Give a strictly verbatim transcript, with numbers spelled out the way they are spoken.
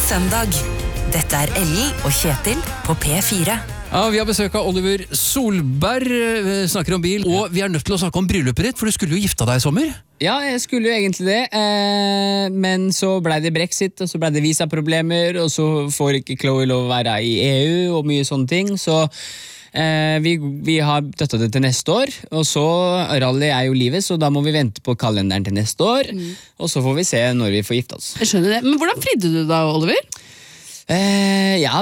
søndag. Dette er Ellen og Kjetil på P fire. Ja, vi har besøk av Oliver Solberg, vi snakker om bil, og vi er nødt til å snakke om bryllupet ditt, for du skulle jo gifte deg i sommer. Ja, jeg skulle jo egentlig det, eh, men så ble det Brexit, og så ble det visaproblemer, og så får ikke Chloe lov å være i E U, og mye sånne ting, så eh, vi, vi har døttet det til neste år, og så rally er jo livet, så da må vi vente på kalenderen til neste år, mm. og så får vi se når vi får gifte oss. Jeg skjønner det, men hvordan fridde du da, Oliver? Eh, ja,